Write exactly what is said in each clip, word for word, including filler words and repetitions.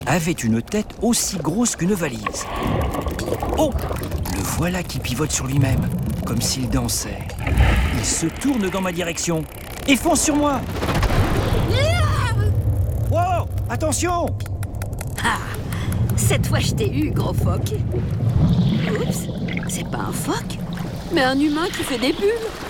avait une tête aussi grosse qu'une valise. Oh! Le voilà qui pivote sur lui-même, comme s'il dansait. Il se tourne dans ma direction et fonce sur moi. Wow! Attention! Ah! Cette fois, je t'ai eu, gros phoque. Oups, c'est pas un phoque, mais un humain qui fait des bulles.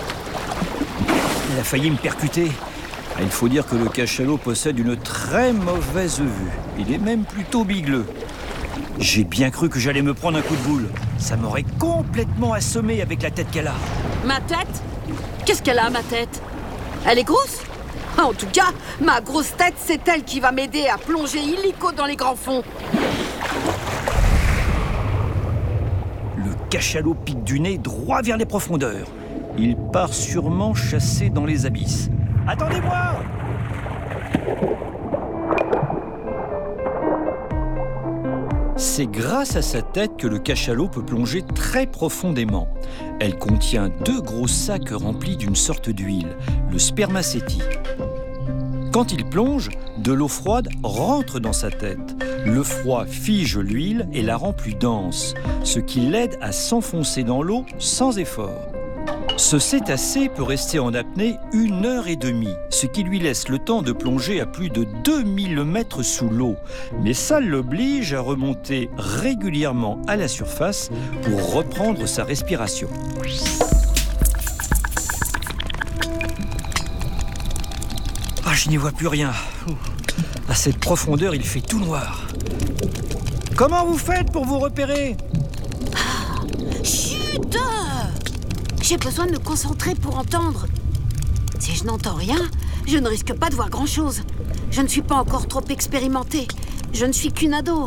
Il a failli me percuter. Il faut dire que le cachalot possède une très mauvaise vue. Il est même plutôt bigleux. J'ai bien cru que j'allais me prendre un coup de boule. Ça m'aurait complètement assommé avec la tête qu'elle a. Ma tête? Qu'est-ce qu'elle a, ma tête? Elle est grosse? En tout cas, ma grosse tête, c'est elle qui va m'aider à plonger illico dans les grands fonds. Le cachalot pique du nez droit vers les profondeurs. Il part sûrement chasser dans les abysses. Attendez-moi! C'est grâce à sa tête que le cachalot peut plonger très profondément. Elle contient deux gros sacs remplis d'une sorte d'huile, le spermacétie. Quand il plonge, de l'eau froide rentre dans sa tête. Le froid fige l'huile et la rend plus dense, ce qui l'aide à s'enfoncer dans l'eau sans effort. Ce cétacé peut rester en apnée une heure et demie, ce qui lui laisse le temps de plonger à plus de deux mille mètres sous l'eau. Mais ça l'oblige à remonter régulièrement à la surface pour reprendre sa respiration. Ah, je n'y vois plus rien. À cette profondeur, il fait tout noir. Comment vous faites pour vous repérer? Ah, chut! J'ai besoin de me concentrer pour entendre. Si je n'entends rien, je ne risque pas de voir grand-chose. Je ne suis pas encore trop expérimentée. Je ne suis qu'une ado.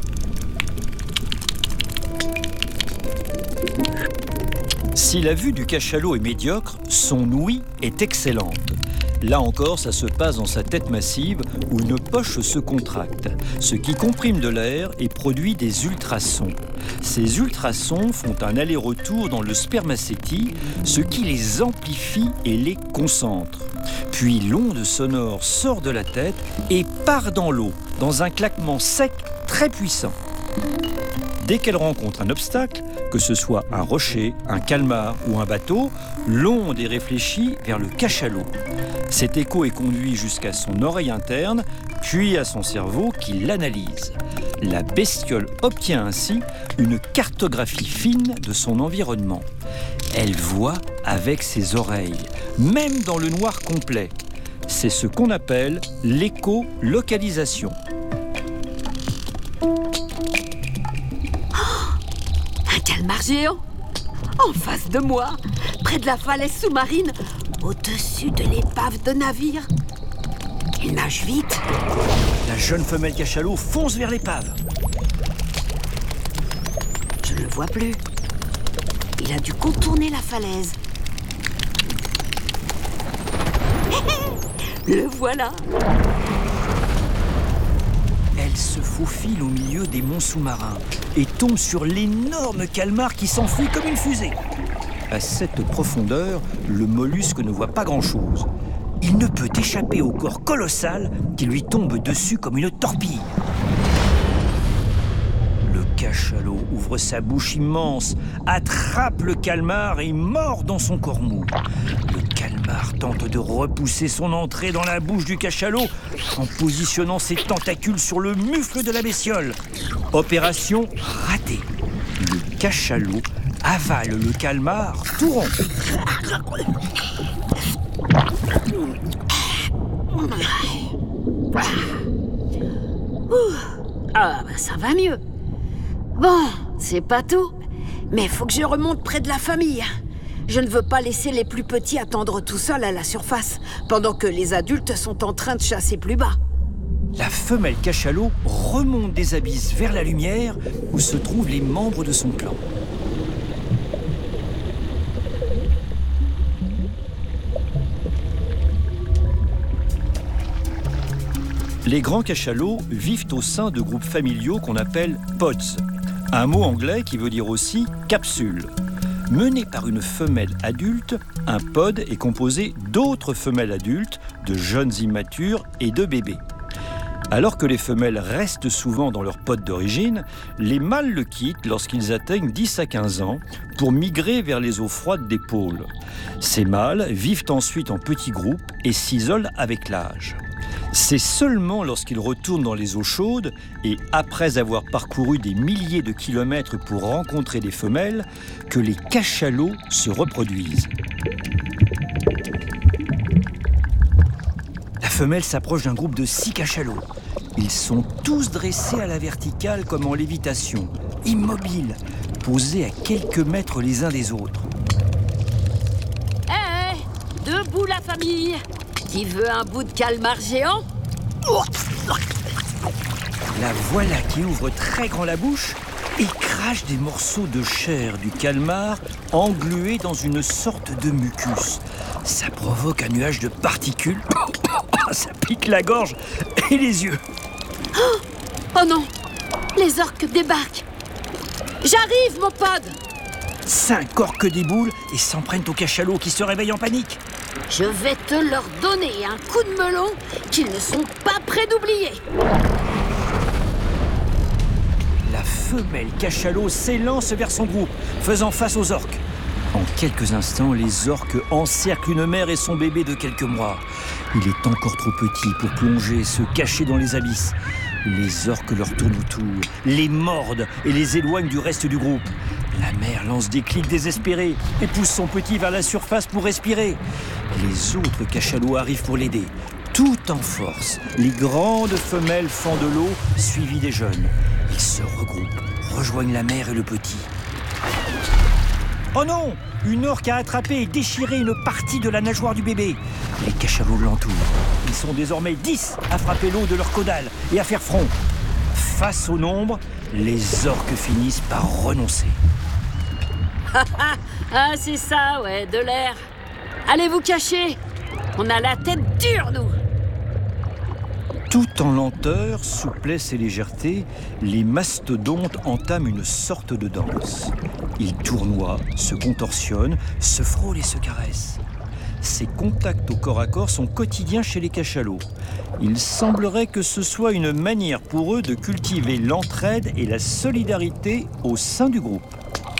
Si la vue du cachalot est médiocre, son ouïe est excellente. Là encore, ça se passe dans sa tête massive où une poche se contracte, ce qui comprime de l'air et produit des ultrasons. Ces ultrasons font un aller-retour dans le spermacétie, ce qui les amplifie et les concentre. Puis l'onde sonore sort de la tête et part dans l'eau, dans un claquement sec très puissant. Dès qu'elle rencontre un obstacle, que ce soit un rocher, un calmar ou un bateau, l'onde est réfléchie vers le cachalot. Cet écho est conduit jusqu'à son oreille interne, puis à son cerveau qui l'analyse. La bestiole obtient ainsi une cartographie fine de son environnement. Elle voit avec ses oreilles, même dans le noir complet. C'est ce qu'on appelle l'écholocalisation. Un calmar géant, en face de moi, près de la falaise sous-marine, au-dessus de l'épave de navire. Il nage vite. La jeune femelle cachalot fonce vers l'épave. Je ne le vois plus. Il a dû contourner la falaise. Le voilà. Elle se faufile au milieu des monts sous-marins et tombe sur l'énorme calmar qui s'enfuit comme une fusée. À cette profondeur, le mollusque ne voit pas grand-chose. Il ne peut échapper au corps colossal qui lui tombe dessus comme une torpille. Le cachalot ouvre sa bouche immense, attrape le calmar et mord dans son corps mou. Le calmar tente de repousser son entrée dans la bouche du cachalot en positionnant ses tentacules sur le mufle de la bestiole. Opération ratée. Le cachalot avale le calmar tout rond. Ah, bah ça va mieux. Bon, c'est pas tout, mais faut que je remonte près de la famille. Je ne veux pas laisser les plus petits attendre tout seuls à la surface, pendant que les adultes sont en train de chasser plus bas. La femelle cachalot remonte des abysses vers la lumière où se trouvent les membres de son clan. Les grands cachalots vivent au sein de groupes familiaux qu'on appelle pods, un mot anglais qui veut dire aussi capsule. Mené par une femelle adulte, un pod est composé d'autres femelles adultes, de jeunes immatures et de bébés. Alors que les femelles restent souvent dans leur pod d'origine, les mâles le quittent lorsqu'ils atteignent dix à quinze ans pour migrer vers les eaux froides des pôles. Ces mâles vivent ensuite en petits groupes et s'isolent avec l'âge. C'est seulement lorsqu'ils retournent dans les eaux chaudes et après avoir parcouru des milliers de kilomètres pour rencontrer des femelles que les cachalots se reproduisent. La femelle s'approche d'un groupe de six cachalots. Ils sont tous dressés à la verticale comme en lévitation, immobiles, posés à quelques mètres les uns des autres. Hé, hey, debout la famille! Qui veut un bout de calmar géant? La voilà qui ouvre très grand la bouche et crache des morceaux de chair du calmar englués dans une sorte de mucus. Ça provoque un nuage de particules. Ça pique la gorge et les yeux. Oh, oh non! Les orques débarquent! J'arrive, mon pod! Cinq orques déboulent et s'en prennent aux cachalots qui se réveillent en panique. Je vais te leur donner un coup de melon qu'ils ne sont pas prêts d'oublier. La femelle cachalot s'élance vers son groupe, faisant face aux orques. En quelques instants, les orques encerclent une mère et son bébé de quelques mois. Il est encore trop petit pour plonger et se cacher dans les abysses. Les orques leur tournent autour, les mordent et les éloignent du reste du groupe. La mère lance des clics désespérés et pousse son petit vers la surface pour respirer. Les autres cachalots arrivent pour l'aider. Tout en force, les grandes femelles fendent de l'eau, suivies des jeunes. Ils se regroupent, rejoignent la mère et le petit. Oh non! Une orque a attrapé et déchiré une partie de la nageoire du bébé. Les cachalots l'entourent. Ils sont désormais dix à frapper l'eau de leur caudale et à faire front. Face au nombre, les orques finissent par renoncer. Ah, c'est ça, ouais, de l'air. Allez vous cacher. On a la tête dure, nous. Tout en lenteur, souplesse et légèreté, les mastodontes entament une sorte de danse. Ils tournoient, se contorsionnent, se frôlent et se caressent. Ces contacts au corps à corps sont quotidiens chez les cachalots. Il semblerait que ce soit une manière pour eux de cultiver l'entraide et la solidarité au sein du groupe.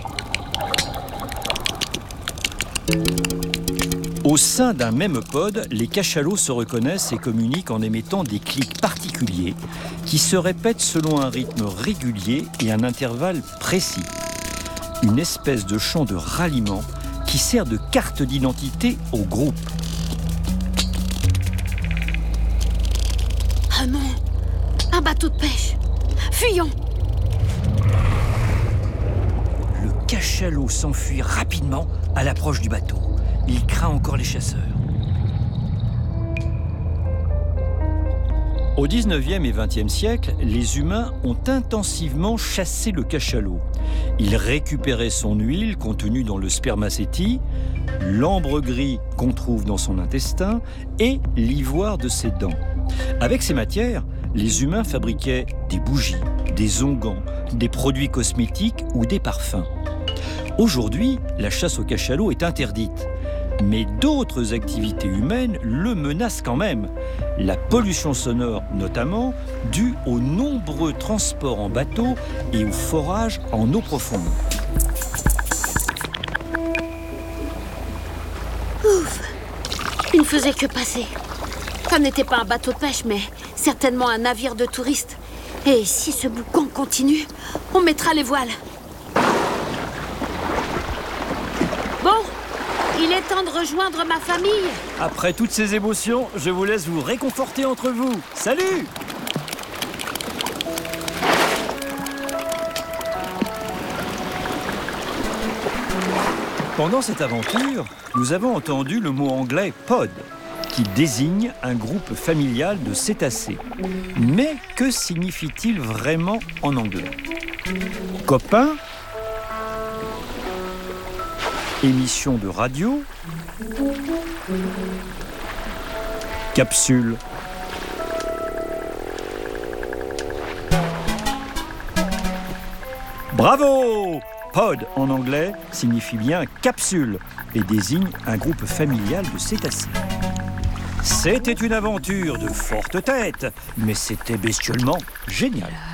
Au sein d'un même pod, les cachalots se reconnaissent et communiquent en émettant des clics particuliers qui se répètent selon un rythme régulier et un intervalle précis. Une espèce de chant de ralliement qui sert de carte d'identité au groupe. Ah non! Un bateau de pêche! Fuyons! Le cachalot s'enfuit rapidement à l'approche du bateau. Il craint encore les chasseurs. Au dix-neuvième et vingtième siècle, les humains ont intensivement chassé le cachalot. Ils récupéraient son huile contenue dans le spermacétie, l'ambre gris qu'on trouve dans son intestin et l'ivoire de ses dents. Avec ces matières, les humains fabriquaient des bougies, des onguents, des produits cosmétiques ou des parfums. Aujourd'hui, la chasse au cachalot est interdite. Mais d'autres activités humaines le menacent quand même. La pollution sonore notamment, due aux nombreux transports en bateau et au forage en eau profonde. Ouf! Il ne faisait que passer. Ça n'était pas un bateau de pêche, mais certainement un navire de touristes. Et si ce boucan continue, on mettra les voiles. Bon, il est temps de rejoindre ma famille. Après toutes ces émotions, je vous laisse vous réconforter entre vous. Salut! Pendant cette aventure, nous avons entendu le mot anglais « pod », qui désigne un groupe familial de cétacés. Mais que signifie-t-il vraiment en anglais? Copain? Émission de radio? Capsule? Bravo! Pod en anglais signifie bien capsule et désigne un groupe familial de cétacés. C'était une aventure de forte tête, mais c'était bestiolement génial.